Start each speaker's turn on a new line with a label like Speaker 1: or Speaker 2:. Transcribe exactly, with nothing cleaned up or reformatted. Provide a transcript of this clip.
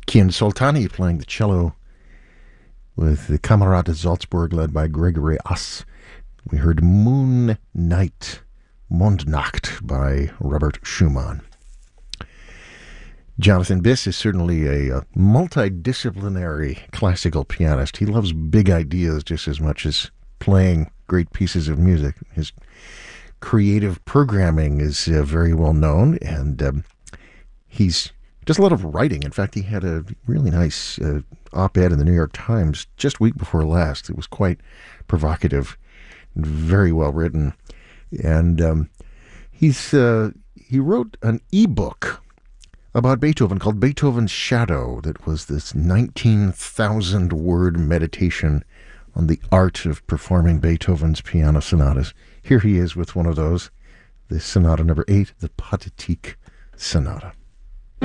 Speaker 1: Kian Soltani playing the cello with the Camerata Salzburg led by Gregory Ass. We heard Moon Night, Mondnacht by Robert Schumann. Jonathan Biss is certainly a, a multidisciplinary classical pianist. He loves big ideas just as much as playing great pieces of music. His creative programming is uh, very well known, and um, he's does a lot of writing. In fact, he had a really nice uh, op-ed in the New York Times just week before last. It was quite provocative, and very well written, and um, he's uh, he wrote an e-book about Beethoven called Beethoven's Shadow. That was this nineteen thousand word meditation on the art of performing Beethoven's piano sonatas. Here he is with one of those, the Sonata number eight, the Pathétique Sonata.